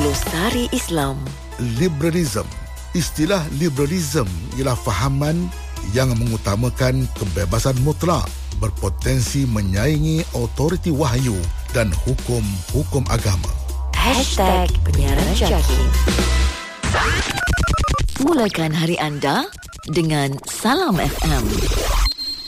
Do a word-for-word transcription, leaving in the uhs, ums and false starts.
Losari Islam. Liberalism. Istilah liberalism ialah fahaman yang mengutamakan kebebasan mutlak, berpotensi menyaingi autoriti wahyu dan hukum-hukum agama. Hashtag Penyiaran Jaki. Mulakan hari anda dengan Salam F M.